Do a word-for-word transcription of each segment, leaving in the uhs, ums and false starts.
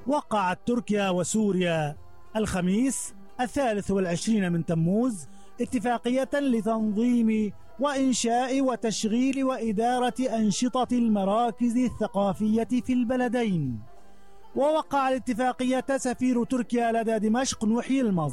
وقعت تركيا وسوريا الخميس الثالث والعشرين من تموز اتفاقية لتنظيم وإنشاء وتشغيل وإدارة أنشطة المراكز الثقافية في البلدين. ووقع الاتفاقية سفير تركيا لدى دمشق نوح يلمز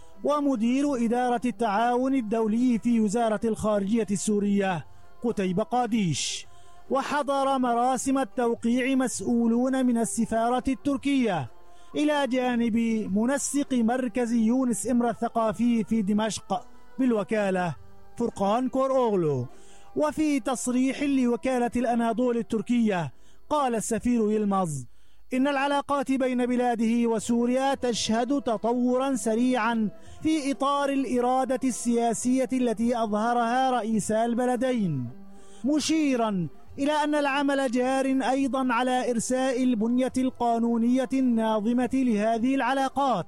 ومدير إدارة التعاون الدولي في وزارة الخارجية السورية قتيبة قاديش. وحضر مراسم التوقيع مسؤولون من السفارة التركية إلى جانب منسق مركز يونس إمرة الثقافي في دمشق بالوكالة فرقان كوروغلو. وفي تصريح لوكالة الأناضول التركية قال السفير يلمز إن العلاقات بين بلاده وسوريا تشهد تطورا سريعا في إطار الإرادة السياسية التي أظهرها رئيسا البلدين، مشيرا إلى أن العمل جار أيضا على إرساء البنية القانونية الناظمة لهذه العلاقات.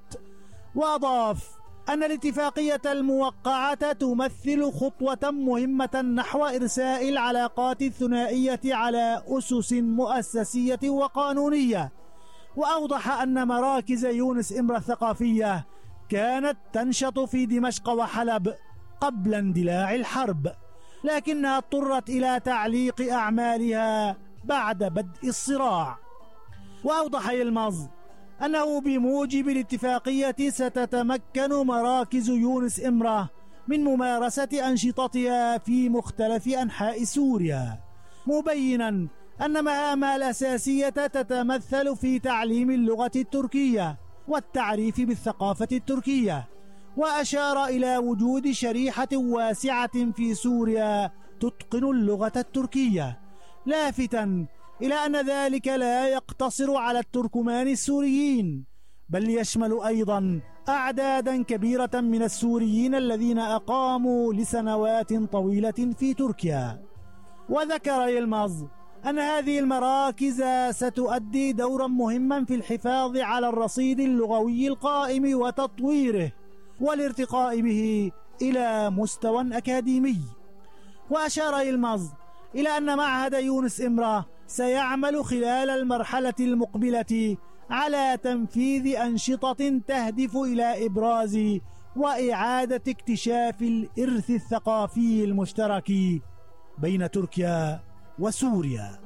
وأضاف أن الاتفاقية الموقعة تمثل خطوة مهمة نحو إرساء العلاقات الثنائية على أسس مؤسسية وقانونية. وأوضح أن مراكز يونس إمرة الثقافية كانت تنشط في دمشق وحلب قبل اندلاع الحرب، لكنها اضطرت إلى تعليق أعمالها بعد بدء الصراع. وأوضح يلمز أنه بموجب الاتفاقية ستتمكن مراكز يونس إمرة من ممارسة أنشطتها في مختلف أنحاء سوريا، مبينا أن مهامها الأساسية تتمثل في تعليم اللغة التركية والتعريف بالثقافة التركية. وأشار إلى وجود شريحة واسعة في سوريا تتقن اللغة التركية، لافتا إلى أن ذلك لا يقتصر على التركمان السوريين، بل يشمل أيضا أعدادا كبيرة من السوريين الذين أقاموا لسنوات طويلة في تركيا. وذكر يلمز أن هذه المراكز ستؤدي دورا مهما في الحفاظ على الرصيد اللغوي القائم وتطويره والارتقاء به إلى مستوى أكاديمي. وأشار يلمز إلى أن معهد يونس إمرة سيعمل خلال المرحلة المقبلة على تنفيذ أنشطة تهدف إلى إبراز وإعادة اكتشاف الإرث الثقافي المشترك بين تركيا وسوريا.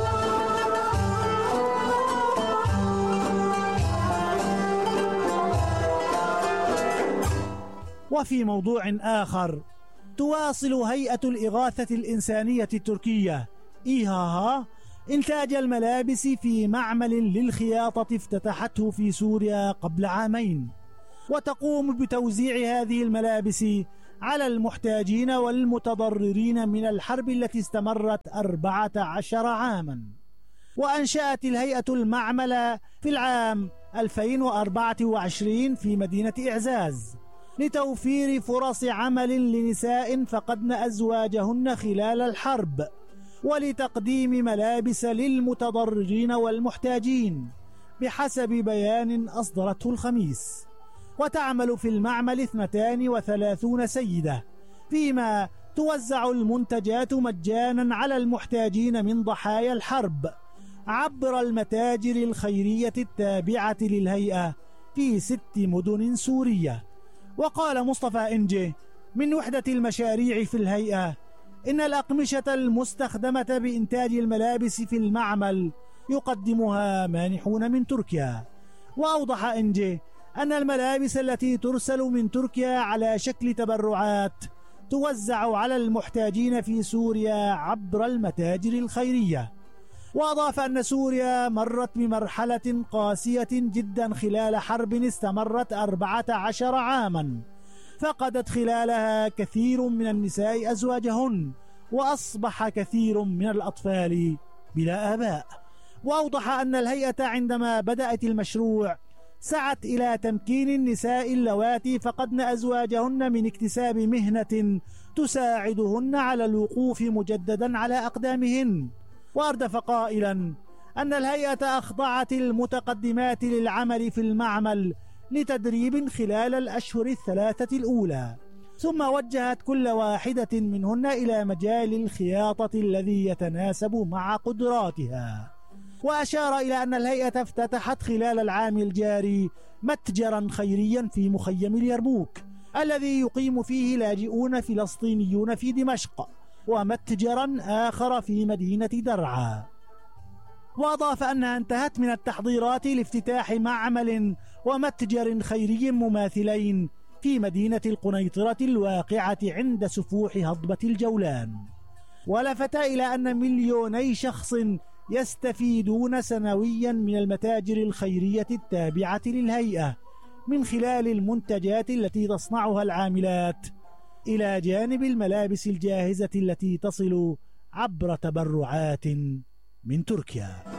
وفي موضوع آخر، تواصل هيئة الإغاثة الإنسانية التركية إيهاها إنتاج الملابس في معمل للخياطة افتتحته في سوريا قبل عامين، وتقوم بتوزيع هذه الملابس على المحتاجين والمتضررين من الحرب التي استمرت أربعة عشر عاما. وأنشأت الهيئة المعمل في العام ألفين وأربعة وعشرين في مدينة إعزاز لتوفير فرص عمل لنساء فقدن أزواجهن خلال الحرب، ولتقديم ملابس للمتضررين والمحتاجين بحسب بيان أصدرته الخميس. وتعمل في المعمل اثنتان وثلاثون سيدة، فيما توزع المنتجات مجانا على المحتاجين من ضحايا الحرب عبر المتاجر الخيرية التابعة للهيئة في ست مدن سورية. وقال مصطفى إنجي من وحدة المشاريع في الهيئة إن الأقمشة المستخدمة بإنتاج الملابس في المعمل يقدمها مانحون من تركيا. وأوضح إنجي أن الملابس التي ترسل من تركيا على شكل تبرعات توزع على المحتاجين في سوريا عبر المتاجر الخيرية. وأضاف أن سوريا مرت بمرحلة قاسية جدا خلال حرب استمرت أربعة عشر عاما، فقدت خلالها كثير من النساء أزواجهن، وأصبح كثير من الأطفال بلا آباء. وأوضح أن الهيئة عندما بدأت المشروع سعت إلى تمكين النساء اللواتي فقدن أزواجهن من اكتساب مهنة تساعدهن على الوقوف مجددا على أقدامهن. وأردف قائلا أن الهيئة أخضعت المتقدمات للعمل في المعمل لتدريب خلال الأشهر الثلاثة الأولى، ثم وجهت كل واحدة منهن إلى مجال الخياطة الذي يتناسب مع قدراتها. وأشار إلى أن الهيئة افتتحت خلال العام الجاري متجرا خيريا في مخيم اليرموك الذي يقيم فيه لاجئون فلسطينيون في دمشق، ومتجرا آخر في مدينة درعا. وأضاف أنها انتهت من التحضيرات لافتتاح معمل ومتجر خيري مماثلين في مدينة القنيطرة الواقعة عند سفوح هضبة الجولان. ولفت إلى أن مليوني شخص يستفيدون سنويا من المتاجر الخيرية التابعة للهيئة من خلال المنتجات التي تصنعها العاملات، إلى جانب الملابس الجاهزة التي تصل عبر تبرعات من تركيا.